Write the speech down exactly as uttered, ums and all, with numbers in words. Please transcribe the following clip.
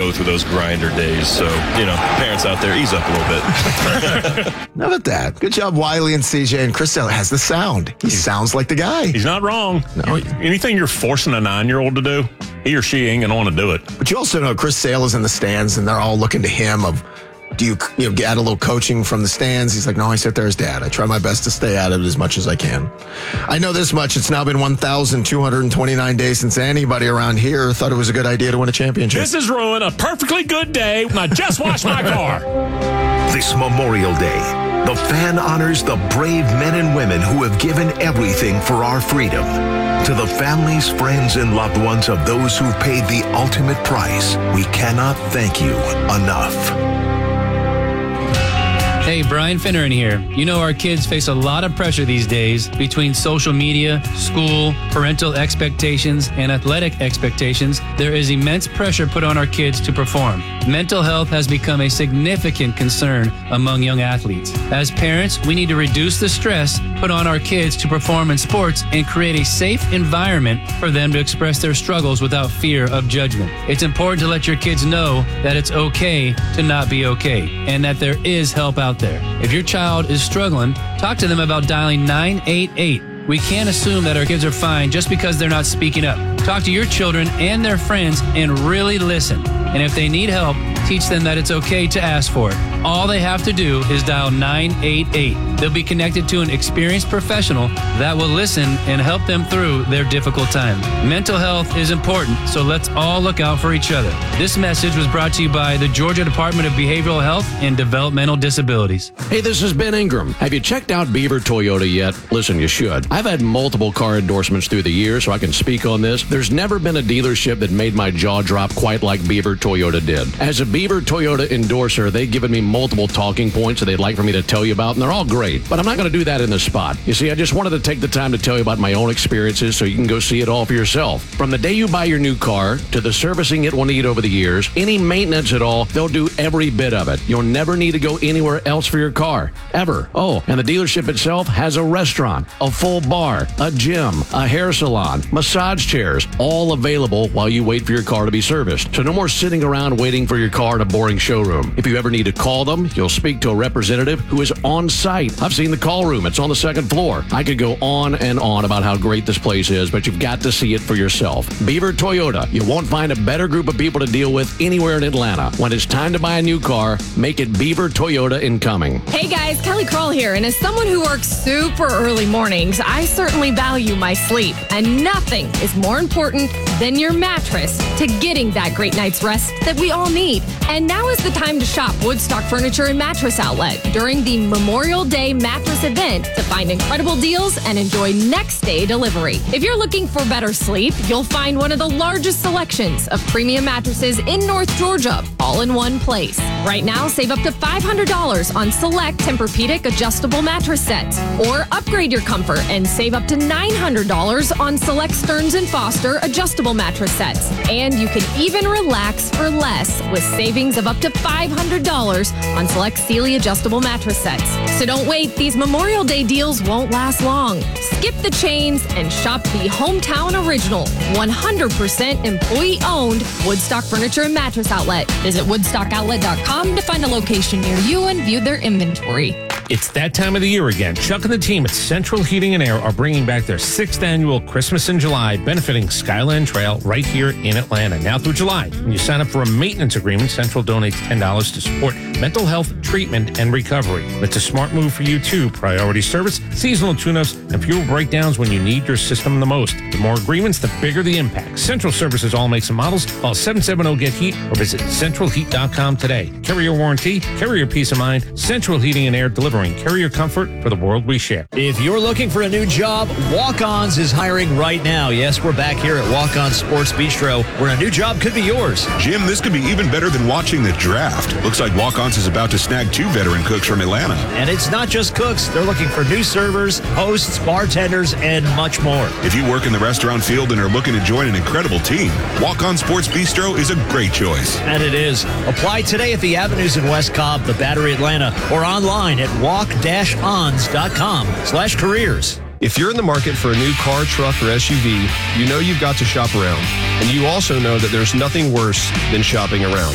go through those grinder days. So, you know, parents out there, ease up a little bit. How about that? Good job, Wiley and C J. And Chris Sale has the sound. He sounds like the guy. He's not wrong. No. Anything you're forcing a nine-year-old to do, he or she ain't going to want to do it. But you also know Chris Sale is in the stands, and they're all looking to him of, do you, you know, get a little coaching from the stands? He's like, no, I sit there as dad. I try my best to stay out of it as much as I can. I know this much. It's now been one thousand two hundred twenty-nine days since anybody around here thought it was a good idea to win a championship. This is ruined a perfectly good day when I just washed my car. This Memorial Day, the fan honors the brave men and women who have given everything for our freedom. To the families, friends, and loved ones of those who've paid the ultimate price, we cannot thank you enough. Hey, Brian Finneran here. You know our kids face a lot of pressure these days between social media, school, parental expectations, and athletic expectations. There is immense pressure put on our kids to perform. Mental health has become a significant concern among young athletes. As parents, we need to reduce the stress put on our kids to perform in sports and create a safe environment for them to express their struggles without fear of judgment. It's important to let your kids know that it's okay to not be okay and that there is help out there. If your child is struggling, talk to them about dialing nine eight eight. We can't assume that our kids are fine just because they're not speaking up. Talk to your children and their friends and really listen. And if they need help, teach them that it's okay to ask for it. All they have to do is dial nine eight eight. They'll be connected to an experienced professional that will listen and help them through their difficult time. Mental health is important, so let's all look out for each other. This message was brought to you by the Georgia Department of Behavioral Health and Developmental Disabilities. Hey, this is Ben Ingram. Have you checked out Beaver Toyota yet? Listen, you should. I've had multiple car endorsements through the years, so I can speak on this. There's never been a dealership that made my jaw drop quite like Beaver Toyota did. As a Beaver Toyota endorser, they've given me multiple talking points that they'd like for me to tell you about, and they're all great. But I'm not going to do that in the spot. You see, I just wanted to take the time to tell you about my own experiences so you can go see it all for yourself. From the day you buy your new car to the servicing it will need over the years, any maintenance at all, they'll do every bit of it. You'll never need to go anywhere else for your car, ever. Oh, and the dealership itself has a restaurant, a full bar, a gym, a hair salon, massage chairs, all available while you wait for your car to be serviced. So no more sitting around waiting for your car in a boring showroom. If you ever need to call them, you'll speak to a representative who is on site. I've seen the call room. It's on the second floor. I could go on and on about how great this place is, but you've got to see it for yourself. Beaver Toyota. You won't find a better group of people to deal with anywhere in Atlanta. When it's time to buy a new car, make it Beaver Toyota in Cumming. Hey guys, Kelly Kroll here, and as someone who works super early mornings, I certainly value my sleep, and nothing is more important than your mattress to getting that great night's rest that we all need. And now is the time to shop Woodstock Furniture and Mattress Outlet during the Memorial Day mattress event to find incredible deals and enjoy next day delivery. If you're looking for better sleep, you'll find one of the largest selections of premium mattresses in North Georgia, all in one place. Right now, save up to five hundred dollars on select Tempur-Pedic adjustable mattress sets, or upgrade your comfort and save up to nine hundred dollars on select Stearns and Foster adjustable mattress sets. And you can even relax for less with savings of up to five hundred dollars on select Sealy adjustable mattress sets. So don't wait, these Memorial Day deals won't last long. Skip the chains and shop the hometown original, one hundred percent employee-owned Woodstock Furniture and Mattress Outlet. Visit woodstock outlet dot com to find a location near you and view their inventory. It's that time of the year again. Chuck and the team at Central Heating and Air are bringing back their sixth annual Christmas in July, benefiting Skyland Trail right here in Atlanta. Now through July, when you sign up for a maintenance agreement, Central donates ten dollars to support mental health treatment and recovery. It's a smart move for you too. Priority service, seasonal tune-ups, and fuel breakdowns when you need your system the most. The more agreements, the bigger the impact. Central services all makes and models. Call seven seven zero get heat or visit central heat dot com today. Carrier warranty, carrier peace of mind. Central Heating and Air, delivering carrier comfort for the world we share. If you're looking for a new job, Walk-Ons is hiring right now. Yes, we're back here at Walk-On Sports Bistro, where a new job could be yours. Jim, this could be even better than watching the draft. Looks like Walk-Ons is about to snag two veteran cooks from Atlanta. And it's not just cooks. They're looking for new servers, hosts, bartenders, and much more. If you work in the restaurant field and are looking to join an incredible team, Walk-On Sports Bistro is a great choice. And it is. Apply today at the Avenues in West Cobb, the Battery Atlanta, or online at walk dash ons dot com slash careers. If you're in the market for a new car, truck, or S U V, you know you've got to shop around. And you also know that there's nothing worse than shopping around.